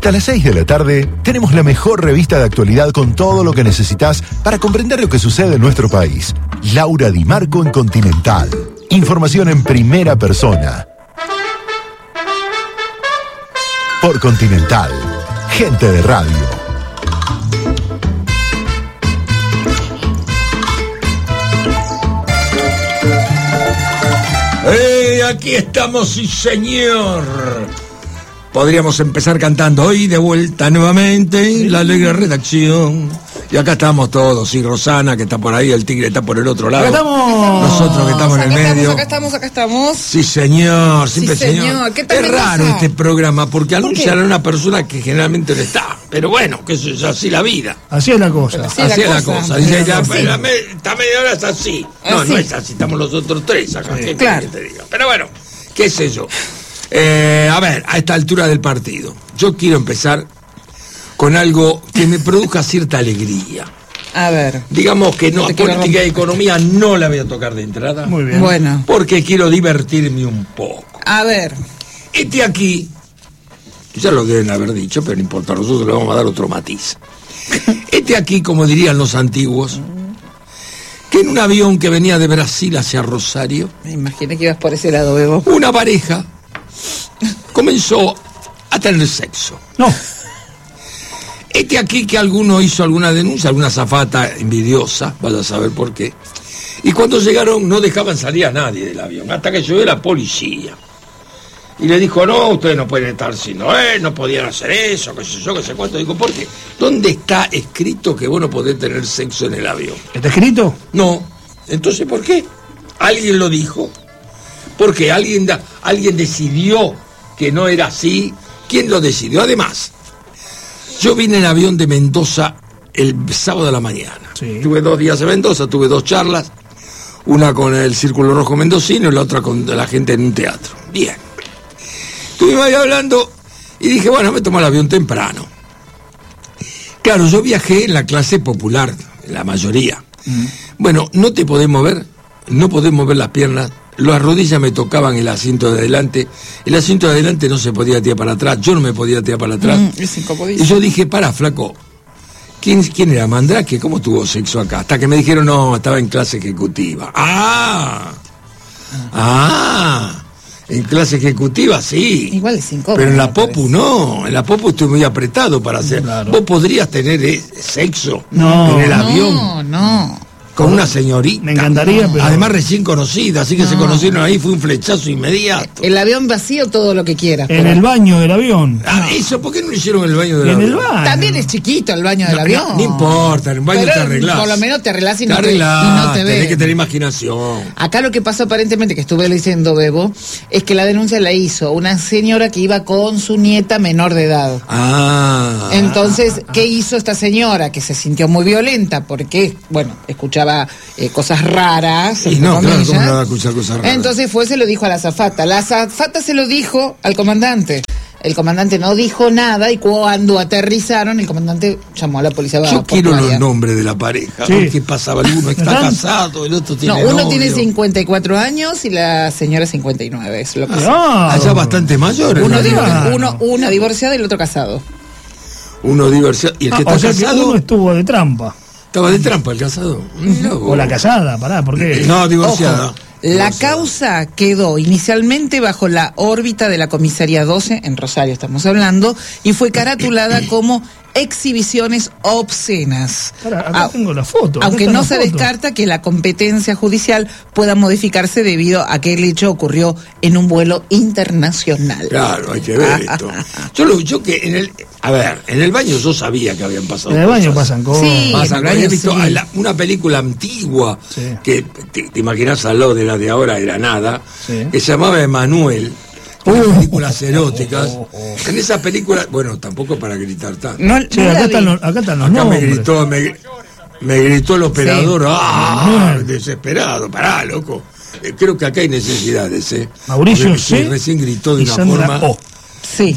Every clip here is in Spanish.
Hasta las 6 de la tarde tenemos la mejor revista de actualidad con todo lo que necesitas para comprender lo que sucede en nuestro país. Laura Di Marco en Continental. Información en primera persona. Por Continental. Gente de radio. Aquí estamos, sí señor. Podríamos empezar cantando hoy de vuelta nuevamente la alegre redacción. Y acá estamos todos, y Rosana que está por ahí, el tigre está por el otro lado. Acá estamos. Nosotros que estamos en el medio. Acá estamos. Sí señor, siempre sí, señor. ¿Qué tal es raro este programa porque anuncian a una persona que generalmente no está. Pero bueno, que es así la vida. Así es la cosa. Así es la cosa. Dice, esta media hora es así. No, no es así, estamos los otros tres acá. Sí, claro. Que te diga. Pero bueno, qué sé yo. A ver, a esta altura del partido, yo quiero empezar con algo que me produzca cierta alegría. A ver. Digamos que no, política y economía no la voy a tocar de entrada. Muy bien. Bueno. Porque quiero divertirme un poco. A ver. Este aquí, ya lo deben haber dicho, pero no importa, nosotros le vamos a dar otro matiz. Este aquí, como dirían los antiguos, que en un avión que venía de Brasil hacia Rosario, Me imaginé que ibas por ese lado, Bebo. una pareja comenzó a tener sexo. No. Este aquí que alguno hizo alguna denuncia, alguna azafata envidiosa, vaya a saber por qué. Y cuando llegaron no dejaban salir a nadie del avión, hasta que llegó la policía. Y le dijo, no, ustedes no pueden estar sino no podían hacer eso, qué sé yo, qué sé cuánto. Digo, ¿por qué? ¿Dónde está escrito que vos no podés tener sexo en el avión? ¿Está escrito? No. Entonces, ¿por qué? ¿Alguien lo dijo? Porque alguien decidió que no era así. ¿Quién lo decidió? Además, yo vine en avión de Mendoza el sábado de la mañana. Sí. Tuve 2 días en Mendoza, tuve 2 charlas. Una con el Círculo Rojo Mendocino y la otra con la gente en un teatro. Bien. Estuvimos ahí hablando y dije, bueno, me tomo el avión temprano. Claro, yo viajé en la clase popular, la mayoría. Bueno, no te podés mover, no podés mover las piernas. Las rodillas me tocaban el asiento de adelante. El asiento de adelante no se podía tirar para atrás. Yo no me podía tirar para atrás. Es Y yo dije, para, flaco. ¿Quién era Mandrake? ¿Cómo tuvo sexo acá? Hasta que me dijeron, no, estaba en clase ejecutiva. En clase ejecutiva, sí. Igual es incómodo. Pero en la Popu no. En la Popu estoy muy apretado para hacer. Claro. ¿Vos podrías tener sexo No. en el avión? No. Con una señorita. Me encantaría, pero... Además recién conocida, así que se conocieron ahí, fue un flechazo inmediato. El avión vacío, todo lo que quieras. En el baño del avión. Eso, ¿por qué no lo hicieron en el baño del En avión? el baño. También es chiquito el baño del avión. No importa, en el baño Pero te arreglás. por lo menos te arreglás y no te Tenés ves. que tener imaginación. Acá lo que pasó aparentemente, que estuve leyendo, Bebo, es que la denuncia la hizo una señora que iba con su nieta menor de edad. Entonces, ¿qué hizo esta señora? Que se sintió muy violenta porque, bueno, escuchaba cosas raras. Y no, claro, ¿cómo no va a escuchar cosas raras? Entonces se lo dijo a la azafata. La azafata se lo dijo al comandante. El comandante no dijo nada y cuando aterrizaron, el comandante llamó a la policía. Yo quiero los nombres de la pareja. Sí. ¿Qué pasaba? El uno está casado, el otro tiene uno novio. tiene 54 años y la señora 59. Es lo que Allá bastante mayores. una divorciada y el otro casado. Uno divorciado. ¿Y el que está o sea que casado? uno estuvo de trampa. Estaba de trampa el casado. O la casada, pará, ¿por qué? No, divorciada. Ojo, la causa quedó inicialmente bajo la órbita de la comisaría 12, en Rosario estamos hablando, y fue caratulada como exhibiciones obscenas. Pará, acá tengo la foto. acá Aunque está no la se foto. descarta que la competencia judicial pueda modificarse debido a que el hecho ocurrió en un vuelo internacional. Claro, hay que ver esto. Yo que en el baño yo sabía que habían pasado En el baño cosas. pasan cosas. Sí. Pasan en el cosas. He baño visto sí. una película antigua Sí. que te imaginás al lado de la de ahora era nada, Sí. que se llamaba Emanuel. Películas eróticas. En esa película, bueno, tampoco para gritar tanto. No, Che, no la acá vi. están los Acá nombres. me gritó el operador, Sí. desesperado, pará, loco. Creo que acá hay necesidades, Mauricio Porque C. recién gritó de y una Sandra forma. O. Sí.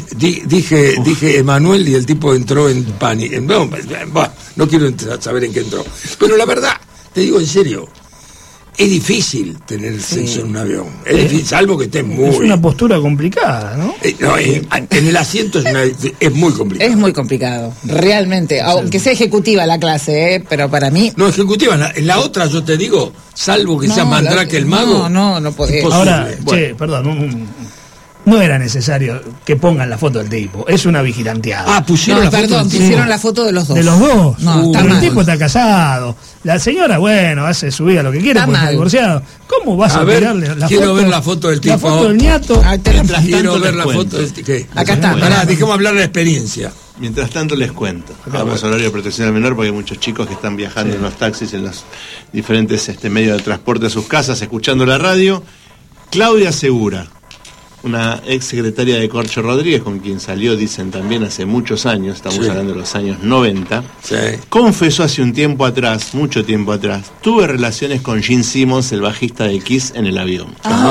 Dije Emanuel y el tipo entró en pánico. No quiero saber en qué entró. Pero la verdad, te digo en serio, Es difícil tener sexo en un avión. Es difícil, salvo que estés muy... Es una postura complicada, ¿no? En el asiento es muy complicado. Es muy complicado, realmente. Aunque sea ejecutiva la clase, pero para mí... No, ejecutiva. En la otra, yo te digo, salvo que sea Mandrake el mago... No podés. Ahora, perdón, no era necesario que pongan la foto del tipo. Es una vigilanteada. Pusieron la foto. Pusieron la foto de los dos. ¿De los dos? No, pero el tipo está casado. La señora, hace su vida lo que quiere, porque está divorciado. ¿Cómo vas a tirarle la foto? Quiero ver la foto del tipo. La foto del ñato. Quiero ver la foto del tipo. Acá está. Dejemos hablar de la experiencia. Mientras tanto les cuento. Vamos a horario de protección al menor porque hay muchos chicos que están viajando en los taxis, en los diferentes medios de transporte a sus casas, escuchando la radio. Claudia Segura, una ex secretaria de Corcho Rodríguez, con quien salió, dicen también, hace muchos años, estamos hablando de los años 90, confesó hace un tiempo atrás, mucho tiempo atrás, tuve relaciones con Gene Simmons, el bajista de Kiss, en el avión.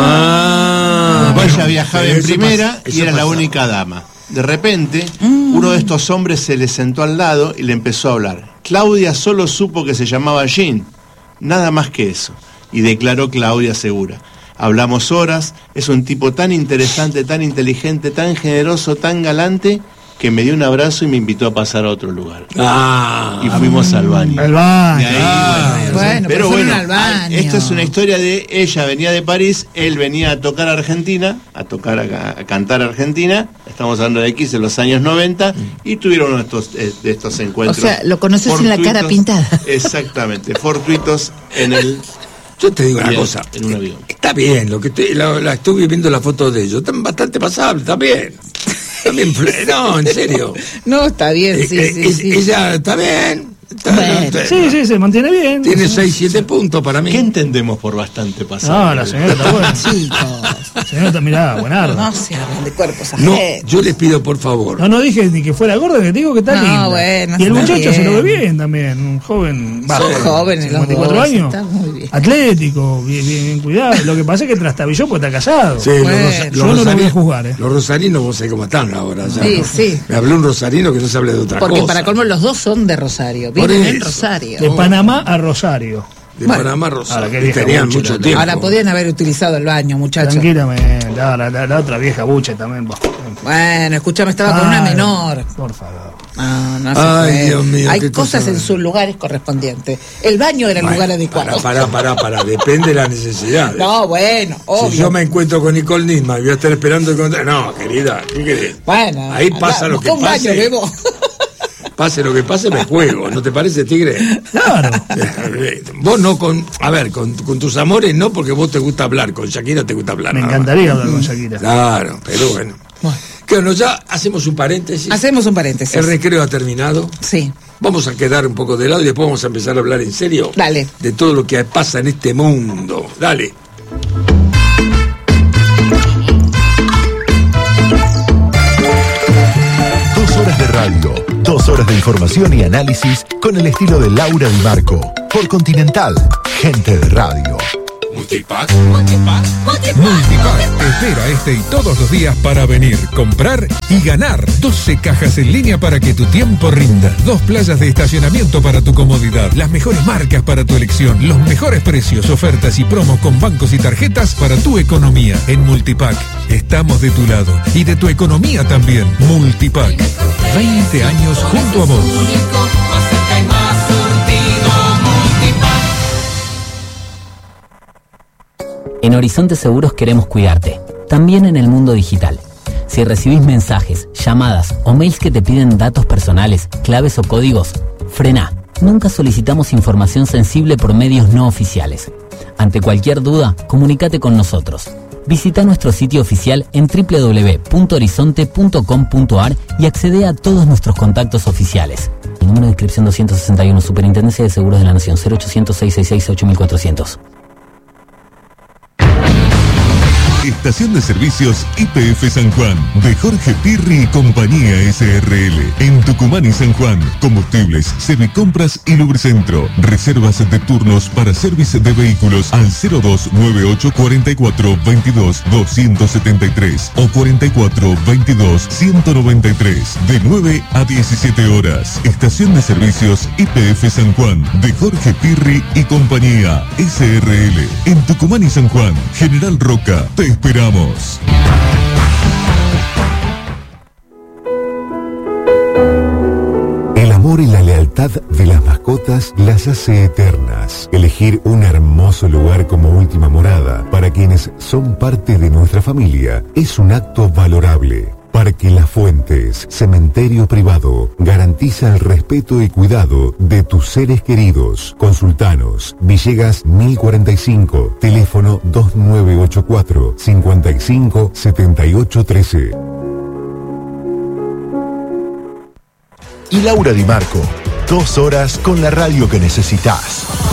Ella viajaba en primera y era la única dama. De repente, uno de estos hombres se le sentó al lado y le empezó a hablar. Claudia solo supo que se llamaba Gene, nada más que eso, y declaró Claudia Segura. Hablamos horas, es un tipo tan interesante, tan inteligente, tan generoso, tan galante, que me dio un abrazo y me invitó a pasar a otro lugar. Y fuimos al baño. Al baño. Pero bueno, esta es una historia de ella venía de París, él venía a tocar a Argentina, a cantar a Argentina, estamos hablando de X en los años 90, y tuvieron uno de estos encuentros. O sea, lo conoces en la cara pintada. Exactamente, fortuitos en el... Yo te digo una cosa, en un avión. Está bien, la estuve viendo la foto de ellos, están bastante pasables, está bien. No, en serio. No, está bien, sí. Ella está bien. Sí, se mantiene bien. Tiene 6-7 puntos para mí. ¿Qué entendemos por bastante pasable? No, la señora está buena. Chicos. La señora está mirada, buenarda. No se hablan de cuerpos ajenos. No, yo les pido por favor. No dije ni que fuera gorda, que te digo que está linda. Bueno, y el muchacho bien. se lo ve bien también, un joven. Son jóvenes los 54 dos, años. está muy bien. Atlético, bien cuidado. Lo que pasa es que trastabilló porque está casado. Sí, yo no lo voy a juzgar. Los rosarinos, vos sabés cómo están ahora. Ya, sí. Me habló un rosarino que no se hable de otra cosa. Porque para colmo los dos son de Rosario. Viven en Rosario. De Panamá a Rosario. De Panamá a Rosario. Ahora, tenían mucho tiempo. Ahora podían haber utilizado el baño, muchachos. Tranquilamente. La otra vieja buche también. Bueno, escúchame, estaba con una menor. Por favor. No se Ay, puede. Dios mío. Hay cosas en sus lugares correspondientes. El baño era el lugar adecuado. Para. Depende de la necesidad. No, bueno, obvio. Si yo me encuentro con Nicole Nisman y voy a estar esperando encontrar. No, querida, ¿qué querés? Bueno. Ahí pasa lo que un pase. Baño, Bebo. Pase lo que pase, me juego. ¿No te parece, Tigre? Claro. Vos no con tus amores, no, porque vos te gusta hablar. Con Shakira te gusta hablar. Me encantaría hablar con Shakira. Claro, pero bueno. Bueno, ya hacemos un paréntesis. Hacemos un paréntesis. El recreo ha terminado. Sí. Vamos a quedar un poco de lado y después vamos a empezar a hablar en serio. Dale. De todo lo que pasa en este mundo. Dale. De radio, 2 horas de información y análisis con el estilo de Laura Di Marco, por Continental, gente de radio. Multipack espera este y todos los días para venir, comprar y ganar. 12 cajas en línea para que tu tiempo rinda. 2 playas de estacionamiento para tu comodidad. Las mejores marcas para tu elección. Los mejores precios, ofertas y promos con bancos y tarjetas para tu economía. En Multipack estamos de tu lado y de tu economía también. Multipack, 20 años junto a vos. En Horizonte Seguros queremos cuidarte, también en el mundo digital. Si recibís mensajes, llamadas o mails que te piden datos personales, claves o códigos, frená. Nunca solicitamos información sensible por medios no oficiales. Ante cualquier duda, comunícate con nosotros. Visita nuestro sitio oficial en www.horizonte.com.ar y accede a todos nuestros contactos oficiales. El número de inscripción 261, Superintendencia de Seguros de la Nación, 0800-666-8400. Estación de Servicios YPF San Juan, de Jorge Pirri y Compañía SRL. En Tucumán y San Juan, combustibles, servicompras y lubricentro. Reservas de turnos para servicio de vehículos al 0298 44 22 273 o 44 22 193, de 9 a 17 horas. Estación de Servicios YPF San Juan, de Jorge Pirri y Compañía SRL. En Tucumán y San Juan, General Roca, te esperamos. El amor y la lealtad de las mascotas las hace eternas. Elegir un hermoso lugar como última morada para quienes son parte de nuestra familia es un acto valorable. Parque Las Fuentes, cementerio privado, garantiza el respeto y cuidado de tus seres queridos. Consultanos, Villegas 1045, teléfono 2984 55 78 13. Y Laura Di Marco, 2 horas con la radio que necesitas.